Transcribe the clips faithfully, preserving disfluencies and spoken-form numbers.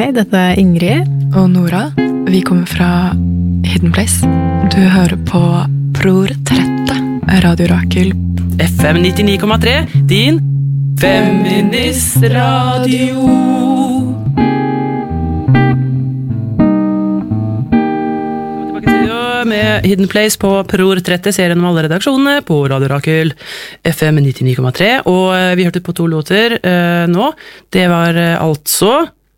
Hei, dette er Ingrid. Og Nora. Vi kommer fra Hidden Place. Du hører på Bror Trette, Radio Rakel. F M nittini komma tre, din feministradio. Med Hidden Place på Bror Trette, serien om alle redaksjonene på Radio Rakel F M nittini komma tre, og vi hørte på to låter uh, nå. Det var uh, altså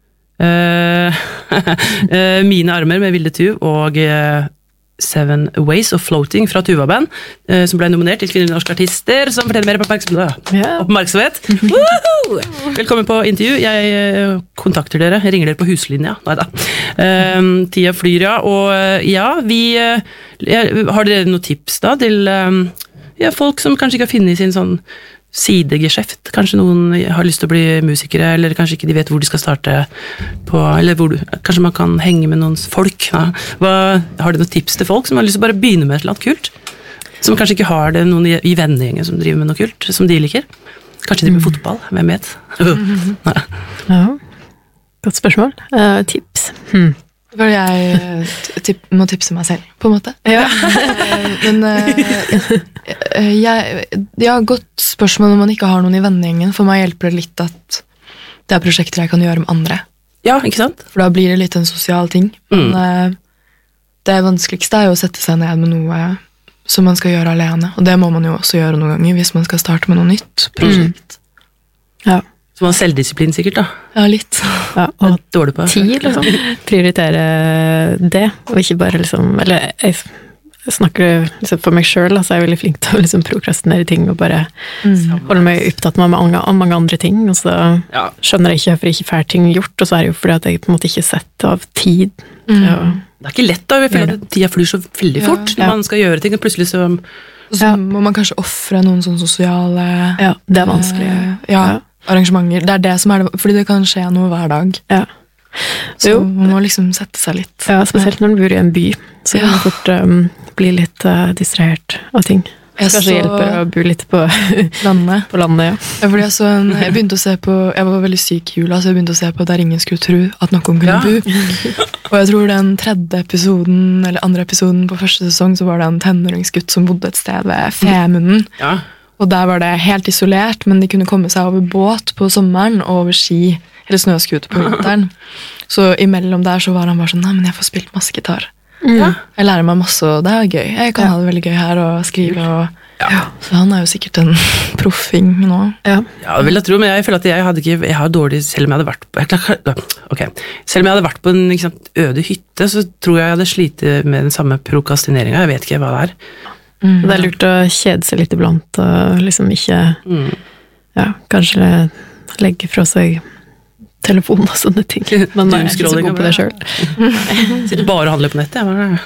uh, Mine armer med Vilde Tuv og uh, Seven Ways of Floating fra Tuva Band, uh, som ble nominert til Kvinnelige norske artister, som forteller mer på oppmerksomhet. Yeah. oppmerksomhet. Velkommen på intervju. Jeg uh, kontakter dere, jeg ringer dere på huslinja. Neida. Uh, tida flyr, ja. Og uh, ja, vi uh, har dere noen tips da til um, ja, folk som kanskje ikke har funnet sin sånn sidegeskjeft. Kanskje noen har lyst til å bli musikere, eller kanskje ikke de vet hvor de skal starte på, eller hvor du, kanskje man kan henge med noen folk. Ja. Hva, har du noen tips til folk som har lyst til å bare begynne med et eller annet kult? Som kanskje ikke har det noen i, i vennegjengen som driver med noe kult, som de liker? Kanskje de driver med fotball, hvem vet? Ja, godt spørsmål. Uh, tips. Hmm. For jeg tip, må tipse meg selv, på en måte. Ja. Men uh, jeg, ja, godt spørsmål når man ikke har noen i vennegjengen. For meg hjelper det litt at det er prosjekter jeg kan gjøre med andre. Ja, ikke sant? For da blir det litt en sosial ting. Mm. Men uh, det vanskeligste er jo å sette seg ned med noe som man skal gjøre alene. Og det må man jo også gjøre noen ganger hvis man skal starte med noe nytt prosjekt. Mm. Ja. Så man har selvdisiplin sikkert da. Ja, litt. Ja, og dårlig på. Tid, liksom. Prioritere det, og ikke bare liksom, eller jeg, jeg snakker liksom for meg selv, så er jeg veldig flink til å liksom prokrastinere ting, og bare mm. holde meg opptatt med mange, mange andre ting, og så ja. Skjønner jeg ikke hvorfor jeg ikke får ting gjort, og så er det jo fordi at jeg på en måte ikke setter av tid. Mm. Ja. Det er ikke lett da, jeg føler at tida flyr så veldig fort, ja. Når man skal gjøre ting, og plutselig så... Og så ja. Må man kanskje offre noen sånne sosiale... Ja, det er vanskelig. Uh, ja. Ja. Arrangementer, det er det som er det, fordi det kan skje noe hver dag. Ja. Så jo. Man må liksom sette seg litt. Ja, spesielt når man bor i en by, så kan man fort um, bli litt uh, distrahert av ting. Jeg Kanskje så... hjelper å bo litt på landet. På landet, ja. Ja, fordi jeg, så en, jeg begynte å se på, jeg var veldig syk i jula, så jeg begynte å se på Der ingen skulle tro at noen kunne ja. Bo. Og jeg tror den tredje episoden, eller andre episoden på første sesong, så var det en tenåringsgutt som bodde et sted ved Femunden. Ja. Og der var det helt isolert, men de kunne komme seg over båt på sommeren og over ski, eller snøskuter på vinteren. Så imellom der så var han bare sånn, nei, men jeg får spilt masse gitar. Mm. Jeg lærer meg masse, og det er gøy. Jeg kan ja. Ha det veldig gøy her og skrive. Og, ja. Så han er jo sikkert en proffing nå. Ja, ja det vil jeg tro, men jeg føler at jeg hadde ikke, jeg har dårlig, selv om jeg hadde vært på, jeg, ok, selv om jeg hadde vært på en ikke sant, øde hytte, så tror jeg jeg hadde slitt med den samme prokastineringen. Jeg vet ikke hva det er. Mm. Det er lurt å kjede seg litt iblant, og liksom ikke, mm. ja, kanskje legge fra seg telefon og sånne ting. Men jeg er ikke så god på det selv. Sitter bare og handler på nettet.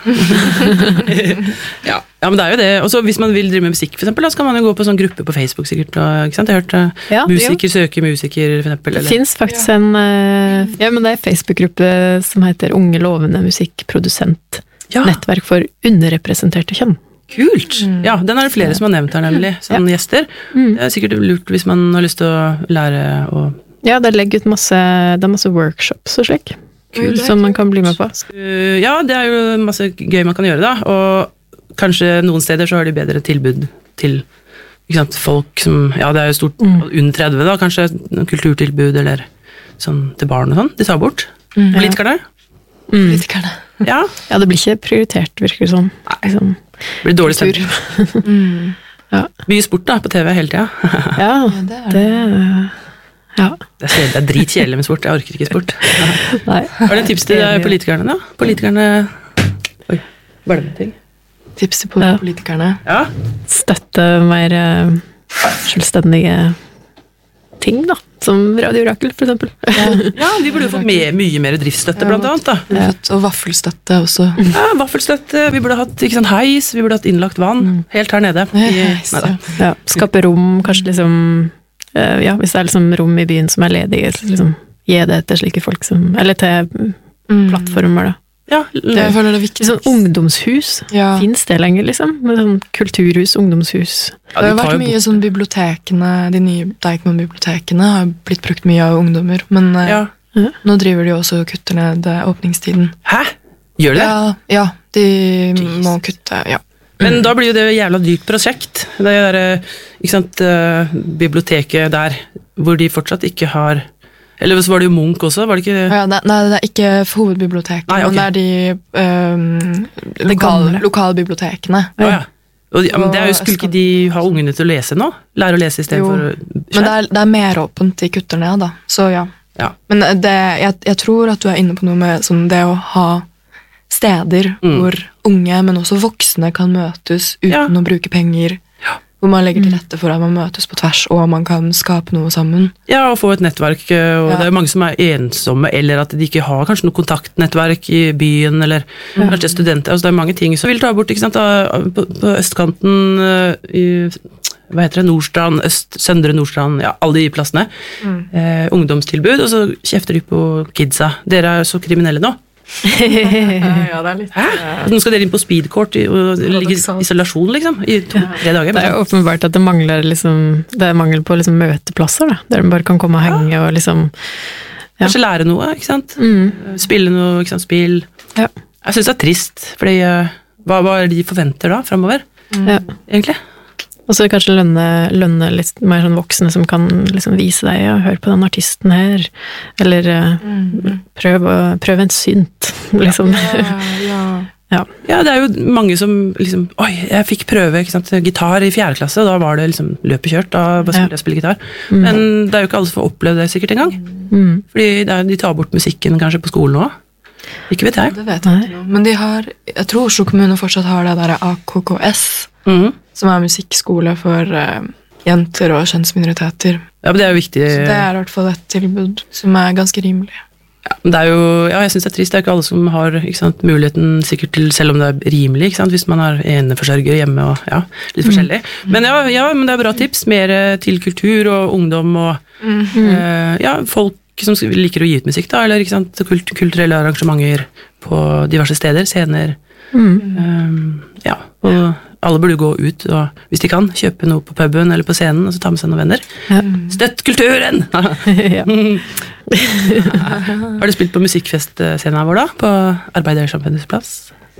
ja. ja, men det er jo det. Og så hvis man vil drive med musikk, for eksempel, da skal man jo gå på sånn gruppe på Facebook, sikkert. Og, ikke sant? Jeg har hørt ja, musiker jo. Søker musiker, for eksempel. Det finnes faktisk ja. En, ja, men det er en Facebook-gruppe som heter Unge lovende musikkprodusent. Ja. Nettverk for underrepresenterte kjønn. Kult! Mm. Ja, den er det flere som har nevnt her, nemlig, som ja. Gjester. Mm. Det er sikkert lurt hvis man har lyst til å lære å... Ja, det legger ut masse, det er masse workshops og slik, kult, som man kan bli med på. Uh, ja, det er jo masse gøy man kan gjøre da, og kanskje noen steder så har de bedre tilbud til ikke sant, folk som, ja, det er jo stort mm. under tretti da, kanskje kulturtilbud eller sånn til barn og sånn, de tar bort. Mm. Politikerne? Mm. Politikerne. Ja. Ja, det blir ikke prioritert, virker det sånn. Liksom, det blir dårlig stemning. mm. ja. Mye sport da, på T V hele tida. ja, det er det. Ja. Det er, det er dritkjedelig med sport, jeg orker ikke sport. Nei. Har du en tips til politikerne da? Politikerne... Oi, var det med ting? Tips til ja. Politikerne? Ja. Støtte mer uh, selvstendige ting da, som Radio Rakel for eksempel. Ja, ja de burde jo fått med, mye mer driftsstøtte blant annet da. Ja. Og vaffelstøtte også. Ja, vaffelstøtte, vi burde hatt ikke sant, heis, vi burde hatt innlagt vann, mm. helt her nede. I, heis, ja. Ja, skape rom, kanskje liksom, uh, ja, hvis det er liksom rom i byen som er ledig, liksom, gi det til slike folk som, eller til mm. plattformer da. Ja, det føler det er viktig. Sånn ungdomshus, ja. Finnes det lenger liksom? Med sånn kulturhus, ungdomshus. Ja, det har vært mye sånn bibliotekene, de nye Deichman-bibliotekene har blitt brukt mye av ungdommer, men ja. Ja. Nå driver de også og kutter ned eh, åpningstiden. Hæ? Gjør de det? Ja, ja de Jeez. må kutte, ja. Men da blir jo det et jævla dyrt prosjekt. Det er ikke sant, uh, biblioteket der, hvor de fortsatt ikke har... Eller så var det jo Munch også, var det ikke... Ja, nei, nei, det er ikke for hovedbiblioteket, Nei, ok. men det er de um, lokale, Gamle. lokalbibliotekene. Å ja. Og, ja, men det er jo, Og skulle ikke de ha ungene til å lese nå? Lære å lese i stedet Jo, for å... Men det er, det er mer åpent, de kutter ned da, så ja. Ja. Men det, jeg, jeg tror at du er inne på noe med sånn, det å ha steder Mm. hvor unge, men også voksne kan møtes uten Ja. å bruke penger. Ja. Hvor man legger til rette for at man møtes på tvers, og man kan skape noe sammen. Ja, og få et nettverk, og Ja. det er jo mange som er ensomme, eller at de ikke har kanskje noe kontaktnettverk i byen, eller kanskje studenter, altså det er mange ting som vil ta bort, ikke sant, da, på, på østkanten, eh, i, hva heter det, Nordstrand, Øst, Søndre Nordstrand, ja, alle de plassene, eh, ungdomstilbud, og så kjefter de på kidsa. Dere er jo så kriminelle nå. Ja, det er litt... Hæ? Nå skal dere inn på speedcourt i- og ligge i Paradoksalt. isolasjon, liksom, i to-tre dager. Det er jo åpenbart at det mangler liksom, det er mangel på liksom møteplasser, da, der de bare kan komme og henge og liksom... Ja. Kanskje lære noe, ikke sant? Mm. Spille noe, ikke sant, spill. Ja. Jeg synes det er trist, fordi eh, hva, hva er det de forventer da, fremover, Ja. egentlig? Og så kanskje lønne, lønne litt mer sånn voksne som kan liksom vise deg, ja, hør på den artisten her, eller eh, prøv, å- prøv en synt, liksom. Ja, ja. Ja. Ja, det er jo mange som liksom, oi, jeg fikk prøve, ikke sant, gitar i fjerde klasse, da var det liksom løpekjørt, da skulle jeg spille gitar. Men det er jo ikke alle som får oppleve det sikkert engang, Mm. fordi det er, de tar bort musikken kanskje på skolen også. Ikke vet jeg. Det vet jeg ikke noe. Men de har, jeg tror Oslo kommune fortsatt har det der A K K S, Mhm. som er musikkskole for eh, jenter og kjønnsminoriteter. Ja, men det er jo viktig. Så det er i hvert fall et tilbud som er ganske rimelig. Ja, men det er jo, ja, jeg synes det er trist, det er ikke alle som har, ikke sant, muligheten sikkert til, selv om det er rimelig, ikke sant, hvis man har eneforsørger hjemme og, ja, litt forskjellig. Men ja, ja, men det er bra tips, mer eh, til kultur og ungdom og, eh, ja, folk som liker å gi ut musikk da, eller, ikke sant, kult, kulturelle arrangementer på diverse steder, scener, Mm. eh, ja, og alle burde gå ut, og hvis de kan, kjøpe noe på puben eller på scenen, og så ta med seg noen venner. Ja. Støtt kulturen! Ja. Har du spilt på musikkfestscenen vår da, på Arbeidersamfunnets plass?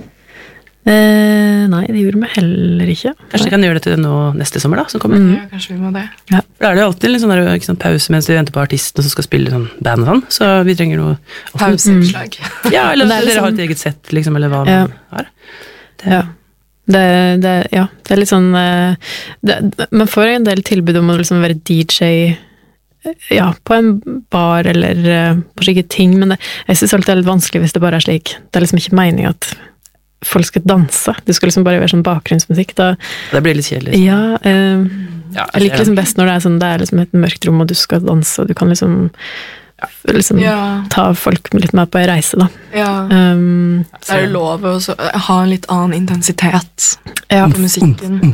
Eh, nei, det gjorde vi heller ikke. Kanskje vi kan gjøre det til nå neste sommer da, som kommer. Ja, kanskje vi må det. For da er det jo alltid en sånn der, ikke sånn pause mens vi venter på artisten som skal spille sånn band og sånn, så vi trenger noe... Pauseinnslag. Ja, eller Det er dere liksom- har et eget sett, liksom, eller hva Ja. man har. Ja. Det, det, ja, det er litt sånn eh, det, man får en del tilbud om å liksom være D J, ja, på en bar eller eh, på slike ting, men det, jeg synes alltid det er litt vanskelig hvis det bare er slik. Det er liksom ikke meningen at folk skal danse. Du skal liksom bare være sånn bakgrunnsmusikk. Da, Det blir litt kjedelig. ja, eh, Ja, jeg liker liksom best når det er sånn, det er liksom et mørkt rom og du skal danse, og du kan liksom, liksom Ja, ta folk litt med på en reise, da. ja. Um, Så er det lov å også ha en litt annen intensitet ja. på musikken.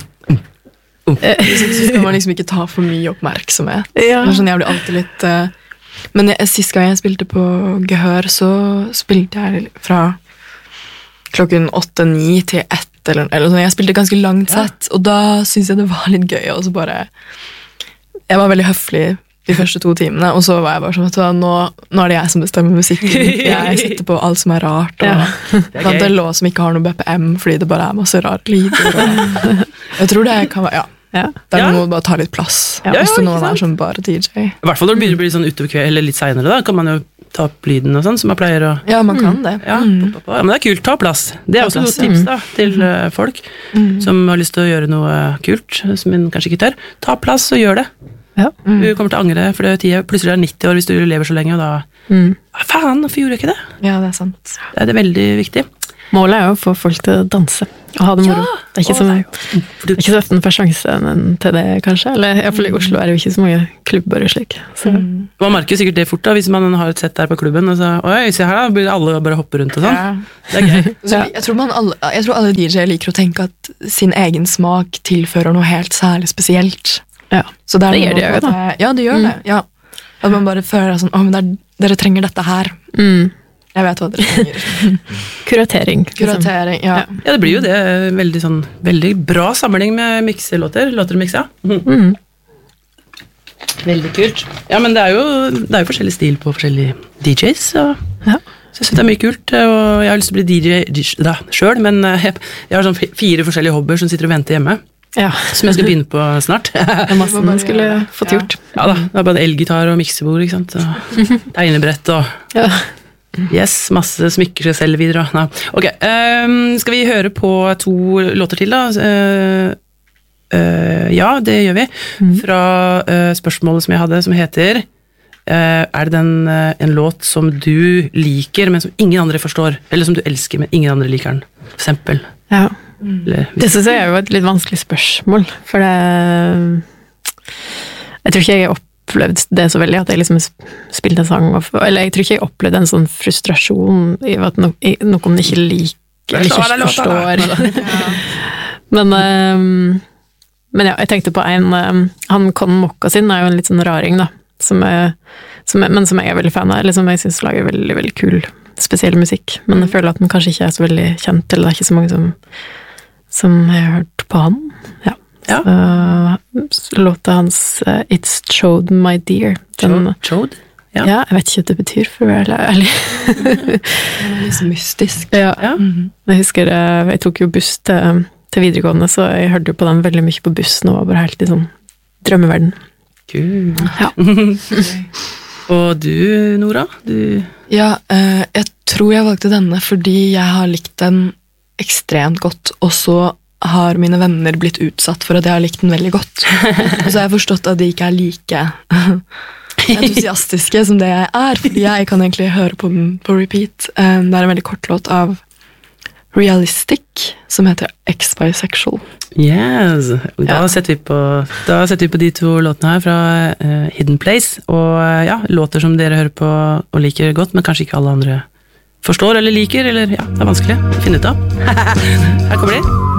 Hvis ikke så skal man liksom ikke ta for mye oppmerksomhet. Ja. Det er sånn, jeg blir alltid litt eh, Men jeg, sist gang jeg spilte på Gehør, så spilte jeg fra klokken åtte-ni til ett, eller, eller sånn. Jeg spilte ganske langt Ja. sett, og da syntes jeg det var litt gøy, og så bare Jeg var veldig høflig de første to timene, og så var jeg bare sånn, vet du hva, nå, nå er det jeg som bestemmer musikken. Jeg setter på alt som er rart, og Ja. Det er det gøy. er låt som ikke har noe B P M, fordi det bare er masse rare lyder. Og jeg tror det kan være, ja, Ja. det er Ja. noe med å bare ta litt plass. Ja, Hvis ja, det ikke nå sant? er som bare D J. I hvert fall når det begynner å bli sånn utover kveld, eller litt senere da, kan man jo ta opp lyden og sånn, som man pleier å... Ja, man kan det. Ja, Mm. pop, pop, pop. Ja, men det er kult, ta plass. Det er Ta også et plass, godt tips da, til eh, folk som har lyst til å gjøre noe kult, som man kanskje ikke tør. Ta plass og gjør det. Ja. Du kommer til å angre, for det er tida, plutselig er det nitti år hvis du lever så lenge, og da, Mm. ah, faen, hvorfor gjorde jeg ikke det? Ja, det er sant. Det er det veldig viktig. Målet er jo å få folk til å danse og ha det moro. Det er ikke, Å, som, det er det er ikke så ofte en får sjansen til det, kanskje. Eller i hvert fall i Oslo er det jo ikke så mange klubber og slik. Så. Mm. Man merker jo sikkert det fort da, hvis man har et sett der på klubben, og så, oi, se her da, blir alle bare hoppe rundt og sånn. Ja. Det er gøy. Så jeg, tror man alle, jeg tror alle D J liker å tenke at sin egen smak tilfører noe helt særlig spesielt. Ja. Så det, er Det noe gjør de på jo, at da. det- Ja, det gjør det. Ja. At man bare føler sånn, åh, men det er, dere trenger dette her. Mm. Jeg vet hva dere trenger. Kuratering. liksom. Kuratering, ja. Ja, det blir jo det, veldig sånn, veldig bra samling med mikselåter, låter og miksa. Mhm. Mm. Veldig kult. Ja, men det er jo, det er jo forskjellig stil på forskjellige D Js, så, Ja. så jeg synes det er mye kult, og jeg har lyst til å bli D J da, selv, men jeg, jeg har sånn fire forskjellige hobbyer som sitter og venter hjemme, Ja. som jeg skal begynne på snart. Det er masse man skulle fått gjort. Ja da, det er bare elgitar og miksebord, ikke sant, og tegnebrett og... Ja. Yes, masse smykker seg selv videre. Nei. Ok, um, skal vi høre på to låter til da? Uh, uh, ja, det gjør vi. Mm. Fra uh, spørsmålet som jeg hadde, som heter uh, er det den, uh, en låt som du liker, men som ingen andre forstår? Eller som du elsker, men ingen andre liker den? For eksempel. Ja. Mm. Eller, det synes jeg er jo et litt vanskelig spørsmål, for det... Jeg tror ikke jeg er opp opplevd det så veldig, at jeg liksom spilte en sang, og, eller jeg tror ikke jeg opplevde en sånn frustrasjon i at no, i, noen ikke liker, eller ikke forstår. men, um, men ja, jeg tenkte på en, um, han Con Mokka sin er jo en litt sånn raring da, som er, som er, men som jeg er veldig fan av, eller som jeg synes lager veldig, veldig kul, spesiell musikk, men jeg føler at den kanskje ikke er så veldig kjent, eller det er ikke så mange som, som jeg har hørt på han, ja. Ja. Så låta hans uh, It's Chode My Dear den, Chode? Ja. Ja, jeg vet ikke hva det betyr for å være ærlig. Det er litt mystisk. Ja. Ja. Mm-hmm. Jeg husker, jeg tok jo buss til, til videregående, så jeg hørte jo på den veldig mye på bussen, og var bare helt i sånn drømmeverden. Kul. Ja. Og du, Nora? Du... Ja, uh, jeg tror jeg valgte denne fordi jeg har likt den ekstremt godt, og så har mine venner blitt utsatt for at jeg har likt den veldig godt. Og så har jeg forstått at de ikke er like entusiastiske som det jeg er, fordi jeg kan egentlig høre på den på repeat. Det er en veldig kort låt av Realistic, som heter X-Bisexual. Yes, da, ja. setter vi på, da setter vi på de to låtene her fra uh, Hidden Place, og uh, ja, låter som dere hører på og liker godt, men kanskje ikke alle andre forstår eller liker, eller ja, det er vanskelig å finne ut av. Her kommer de.